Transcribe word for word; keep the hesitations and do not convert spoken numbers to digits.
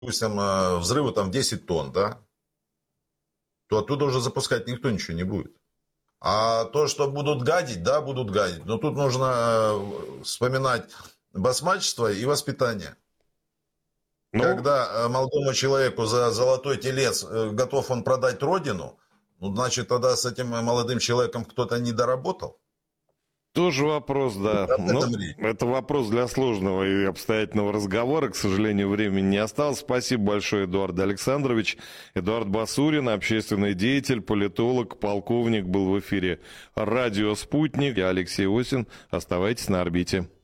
допустим, э, взрывы там десять тонн, да, то оттуда уже запускать никто ничего не будет. А то, что будут гадить, да, будут гадить. Но тут нужно вспоминать басмачество и воспитание. Ну, Когда молодому человеку за золотой телец готов он продать родину, ну, значит, тогда с этим молодым человеком кто-то не доработал. тоже вопрос, да. Об Ну, этом речь. это вопрос для сложного и обстоятельного разговора. К сожалению, времени не осталось. Спасибо большое, Эдуард Александрович. Эдуард Басурин, общественный деятель, политолог, полковник, был в эфире радио «Спутник». Я Алексей Осин. Оставайтесь на орбите.